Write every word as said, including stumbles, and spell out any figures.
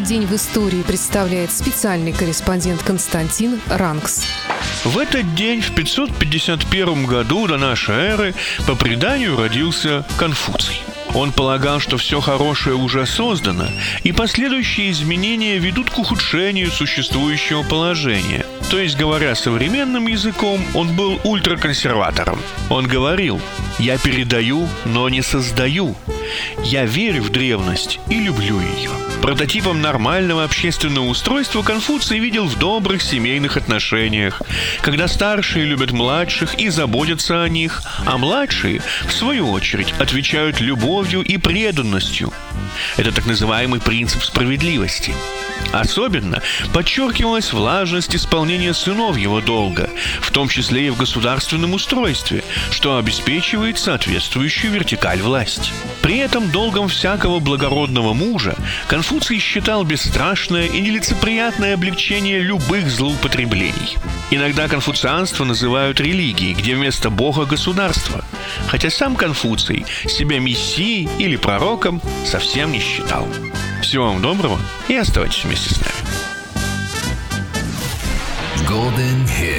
день в истории представляет специальный корреспондент Константин Ранкс. В этот день, в пятьсот пятьдесят первом году до нашей эры, по преданию родился Конфуций. Он полагал, что все хорошее уже создано, и последующие изменения ведут к ухудшению существующего положения. То есть, говоря современным языком, он был ультраконсерватором. Он говорил: «Я передаю, но не создаю. Я верю в древность и люблю ее». Прототипом нормального общественного устройства Конфуций видел в добрых семейных отношениях, когда старшие любят младших и заботятся о них, а младшие, в свою очередь, отвечают любовью и преданностью. Это так называемый принцип справедливости. Особенно подчеркивалась важность исполнения сыновьего долга, в том числе и в государственном устройстве, что обеспечивает соответствующую вертикаль власти. При этом долгом всякого благородного мужа Конфуций считал бесстрашное и нелицеприятное облегчение любых злоупотреблений. Иногда конфуцианство называют религией, где вместо Бога государство, хотя сам Конфуций себя мессией или пророком совсем не считал. Всего вам доброго и оставайтесь вместе с нами. Golden Hits.